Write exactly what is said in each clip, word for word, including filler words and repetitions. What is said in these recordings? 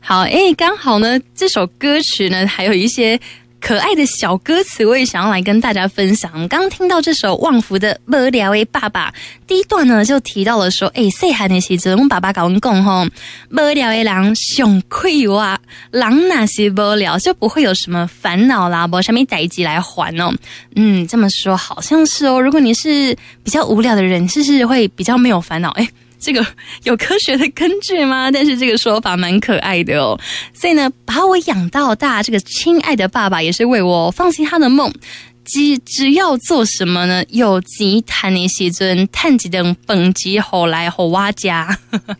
好，诶，刚好呢，这首歌曲呢，还有一些可爱的小歌词，我也想要来跟大家分享。刚刚听到这首旺福的《无聊的爸爸》，第一段呢就提到了说，诶，细汉的时阵，我爸爸跟我讲吼，无聊的人上快活，人那是无聊就不会有什么烦恼啦，没什么代志来还哦。嗯，这么说好像是哦。如果你是比较无聊的人，是不是会比较没有烦恼？诶。这个有科学的根据吗？但是这个说法蛮可爱的哦。所以呢，把我养到大，这个亲爱的爸爸也是为我放弃他的梦。只只要做什么呢？有钱赚的时阵，赚一顿饭钱回来给我家。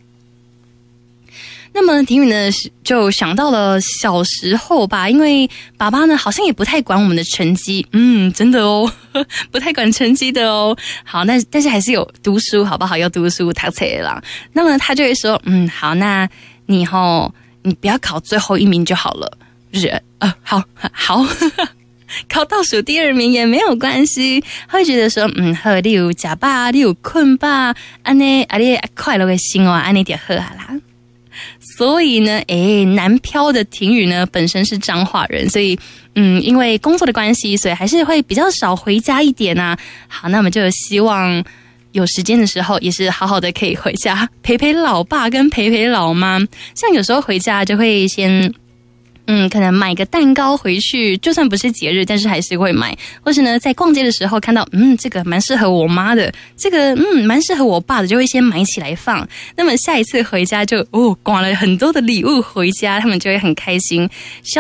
那么婷宇呢就想到了小时候吧，因为爸爸呢好像也不太管我们的成绩，嗯，真的哦，不太管成绩的哦。好，那但是还是有读书，好不好？要读书，读册啦。那么他就会说，嗯，好，那你齁，你不要考最后一名就好了，就是呃，好好。考倒数第二名也没有关系，会觉得说，嗯，好，你有吃饱，你有困饱，安尼啊，你快乐的生活，安尼就好啊啦。所以呢，诶，南漂的婷宇呢，本身是彰化人，所以，嗯，因为工作的关系，所以还是会比较少回家一点啊。好，那我们就希望有时间的时候，也是好好的可以回家陪陪老爸跟陪陪老妈。像有时候回家就会先。嗯，可能买个蛋糕回去，就算不是节日，但是还是会买。或是呢，在逛街的时候看到，嗯，这个蛮适合我妈的，这个嗯蛮适合我爸的，就会先买起来放。那么下一次回家就哦，刮了很多的礼物回家，他们就会很开心。